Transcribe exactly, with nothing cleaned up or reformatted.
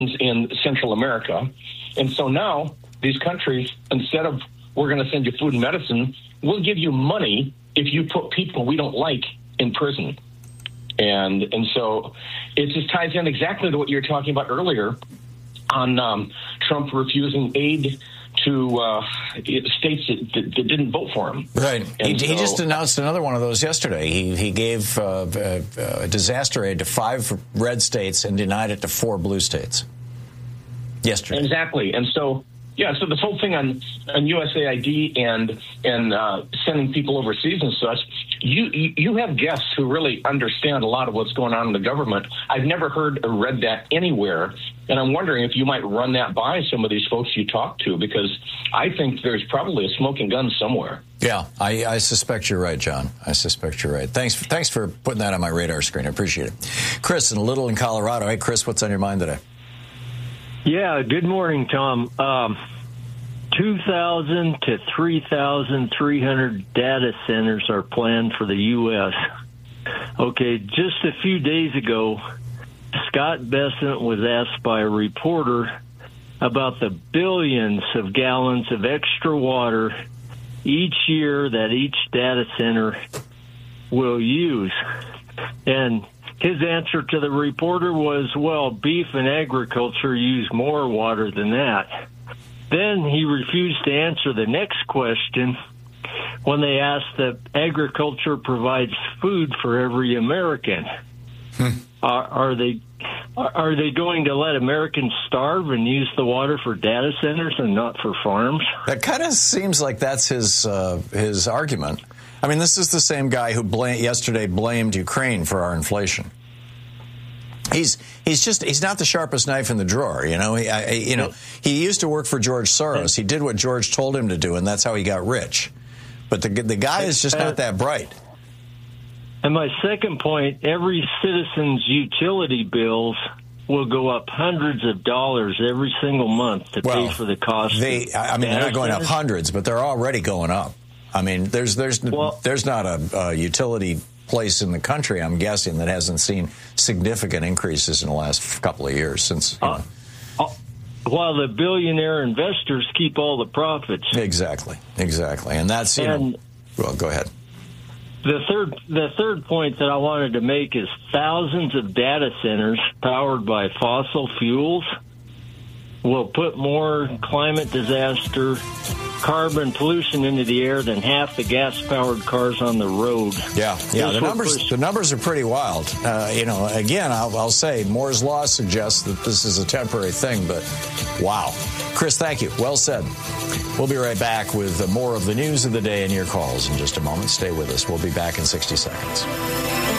in Central America. And so now these countries, instead of we're going to send you food and medicine, we'll give you money if you put people we don't like in prison. And and so it just ties in exactly to what you were talking about earlier on um, Trump refusing aid to uh, states that, that, that didn't vote for him. Right. He, so, he just announced another one of those yesterday. He he gave uh, uh, uh, disaster aid to five red states and denied it to four blue states yesterday. Exactly. And so, yeah, so this whole thing on, on U S A I D and and uh, sending people overseas and such, you, you you have guests who really understand a lot of what's going on in the government. I've never heard or read that anywhere, and I'm wondering if you might run that by some of these folks you talk to, because I think there's probably a smoking gun somewhere. Yeah, I, I suspect you're right, John. I suspect you're right. Thanks for, thanks for putting that on my radar screen. I appreciate it. Chris in Little in Colorado. Hey, Chris, what's on your mind today? Yeah, good morning, Tom. Um, two thousand to three thousand three hundred data centers are planned for the U S. Okay, just a few days ago, Scott Bessent was asked by a reporter about the billions of gallons of extra water each year that each data center will use. And his answer to the reporter was, well, beef and agriculture use more water than that. Then he refused to answer the next question when they asked that agriculture provides food for every American. Hmm. Are, are they are they going to let Americans starve and use the water for data centers and not for farms? That kind of seems like that's his uh, his argument. I mean, this is the same guy who bla- yesterday blamed Ukraine for our inflation. He's he's just he's not the sharpest knife in the drawer, you know. He I, you know he used to work for George Soros. He did what George told him to do, and that's how he got rich. But the the guy is just not that bright. And my second point: every citizen's utility bills will go up hundreds of dollars every single month to well, pay for the cost. They, of I mean, they're not going centers. up hundreds, but they're already going up. I mean, there's there's well, there's not a, a utility place in the country, I'm guessing, that hasn't seen significant increases in the last couple of years since. You know. uh, uh, while the billionaire investors keep all the profits. Exactly, exactly, and that's you and know. Well, go ahead. The third, the third point that I wanted to make is thousands of data centers powered by fossil fuels will put more climate disaster, carbon pollution into the air than half the gas-powered cars on the road. Yeah, yeah. This The numbers, push- the numbers are pretty wild. Uh, you know, again, I'll, I'll say Moore's law suggests that this is a temporary thing, but wow, Chris, thank you. Well said. We'll be right back with more of the news of the day and your calls in just a moment. Stay with us. We'll be back in sixty seconds.